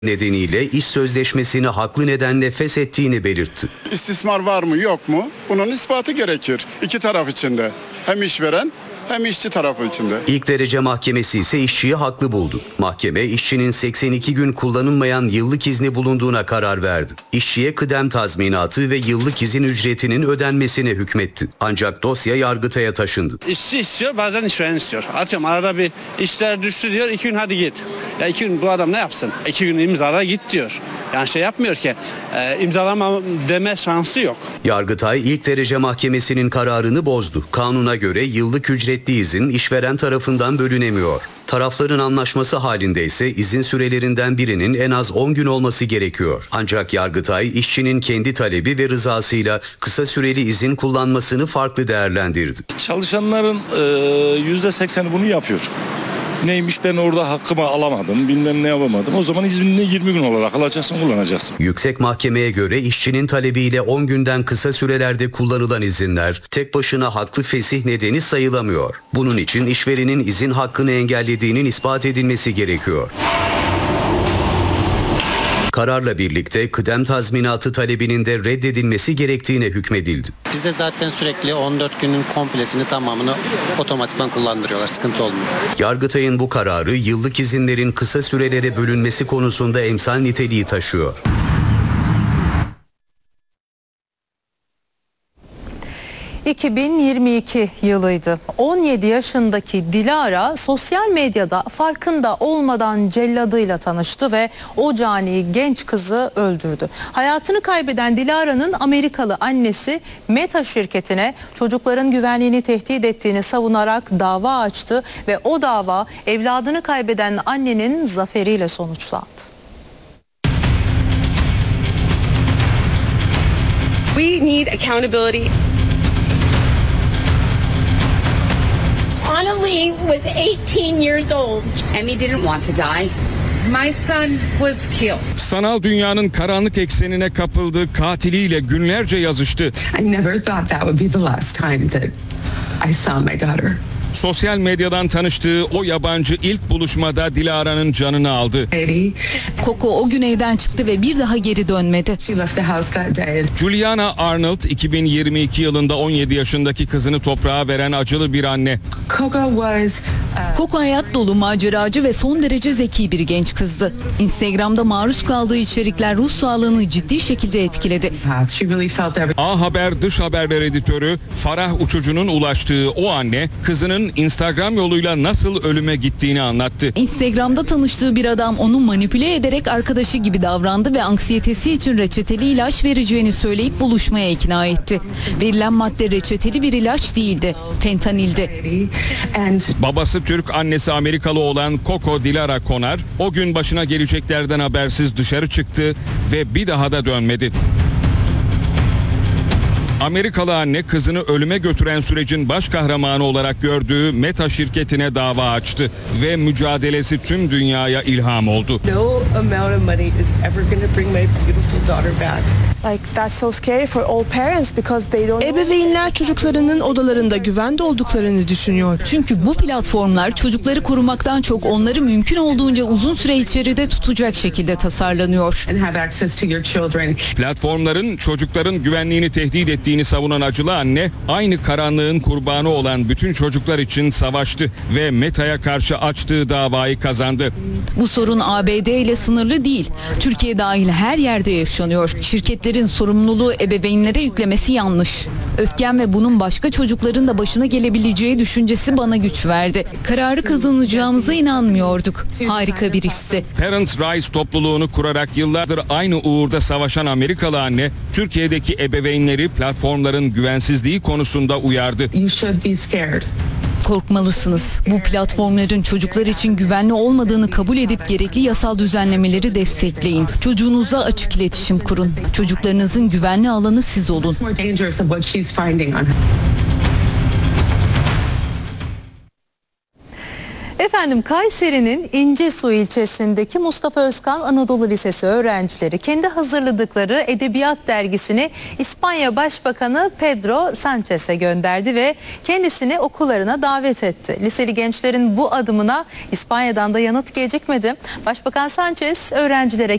nedeniyle iş sözleşmesini haklı nedenle feshettiğini belirtti. İstismar var mı yok mu? Bunun ispatı gerekir iki taraf içinde. Hem işveren hem işçi tarafı içinde. İlk derece mahkemesi ise işçiyi haklı buldu. Mahkeme işçinin 82 gün kullanılmayan yıllık izni bulunduğuna karar verdi. İşçiye kıdem tazminatı ve yıllık izin ücretinin ödenmesine hükmetti. Ancak dosya Yargıtay'a taşındı. İşçi istiyor, bazen işveren istiyor. Atıyorum arada bir işler düştü diyor, 2 gün hadi git. Ya 2 gün bu adam ne yapsın? 2 gün imzala git diyor. Yani şey yapmıyor ki, imzalama deme şansı yok. Yargıtay ilk derece mahkemesinin kararını bozdu. Kanuna göre yıllık ücretli izin işveren tarafından bölünemiyor. Tarafların anlaşması halinde ise izin sürelerinden birinin en az 10 gün olması gerekiyor. Ancak Yargıtay işçinin kendi talebi ve rızasıyla kısa süreli izin kullanmasını farklı değerlendirdi. Çalışanların %80'i bunu yapıyor. Neymiş, ben orada hakkımı alamadım, bilmem ne yapamadım. O zaman iznini 20 gün olarak alacaksın, kullanacaksın. Yüksek Mahkeme'ye göre işçinin talebiyle 10 günden kısa sürelerde kullanılan izinler tek başına haklı fesih nedeni sayılamıyor. Bunun için işverenin izin hakkını engellediğinin ispat edilmesi gerekiyor. Kararla birlikte kıdem tazminatı talebinin de reddedilmesi gerektiğine hükmedildi. Bizde zaten sürekli 14 günün komplesini tamamını otomatikman kullandırıyorlar. Sıkıntı olmuyor. Yargıtay'ın bu kararı yıllık izinlerin kısa sürelere bölünmesi konusunda emsal niteliği taşıyor. ...2022 yılıydı. 17 yaşındaki Dilara sosyal medyada farkında olmadan celladıyla tanıştı ve o cani genç kızı öldürdü. Hayatını kaybeden Dilara'nın Amerikalı annesi Meta şirketine çocukların güvenliğini tehdit ettiğini savunarak dava açtı ve o dava evladını kaybeden annenin zaferiyle sonuçlandı. We need accountability. Anna Lee was 18 years old. Emmy didn't want to die. My son was killed. Sanal dünyanın karanlık eksenine kapıldı, katiliyle günlerce yazıştı. I never thought that would be the last time that I saw my daughter. Sosyal medyadan tanıştığı o yabancı ilk buluşmada Dilara'nın canını aldı. Coco o gün evden çıktı ve bir daha geri dönmedi. Juliana Arnold 2022 yılında 17 yaşındaki kızını toprağa veren acılı bir anne. Coco hayat dolu, maceracı ve son derece zeki bir genç kızdı. Instagram'da maruz kaldığı içerikler ruh sağlığını ciddi şekilde etkiledi. A Haber dış haberler editörü Farah Uçucu'nun ulaştığı o anne kızının Instagram yoluyla nasıl ölüme gittiğini anlattı. Instagram'da tanıştığı bir adam onu manipüle ederek arkadaşı gibi davrandı ve anksiyetesi için reçeteli ilaç vereceğini söyleyip buluşmaya ikna etti. Verilen madde reçeteli bir ilaç değildi, fentanildi. Babası Türk, annesi Amerikalı olan Coco Dilara Konar o gün başına geleceklerden habersiz dışarı çıktı ve bir daha da dönmedi. Amerikalı anne kızını ölüme götüren sürecin baş kahramanı olarak gördüğü Meta şirketine dava açtı ve mücadelesi tüm dünyaya ilham oldu. No amount of money is ever going to bring my beautiful daughter back. Ebeveynler çocuklarının odalarında güvende olduklarını düşünüyor. Çünkü bu platformlar çocukları korumaktan çok onları mümkün olduğunca uzun süre içeride tutacak şekilde tasarlanıyor. Platformların çocukların güvenliğini tehdit ettiğini savunan acılı anne, aynı karanlığın kurbanı olan bütün çocuklar için savaştı ve Meta'ya karşı açtığı davayı kazandı. Bu sorun ABD ile sınırlı değil. Türkiye dahil her yerde yaşanıyor. Şirketlerin sorumluluğu ebeveynlere yüklemesi yanlış. Öfkem ve bunun başka çocukların da başına gelebileceği düşüncesi bana güç verdi. Kararı kazanacağımıza inanmıyorduk. Harika bir histi. Parents Rise topluluğunu kurarak yıllardır aynı uğurda savaşan Amerikalı anne, Türkiye'deki ebeveynleri platformların güvensizliği konusunda uyardı. Korkmalısınız. Bu platformların çocuklar için güvenli olmadığını kabul edip gerekli yasal düzenlemeleri destekleyin. Çocuğunuzla açık iletişim kurun. Çocuklarınızın güvenli alanı siz olun. Efendim Efendim, Kayseri'nin İncesu ilçesindeki Mustafa Özkan Anadolu Lisesi öğrencileri kendi hazırladıkları edebiyat dergisini İspanya Başbakanı Pedro Sanchez'e gönderdi ve kendisini okullarına davet etti. Liseli gençlerin bu adımına İspanya'dan da yanıt gecikmedi. Başbakan Sanchez öğrencilere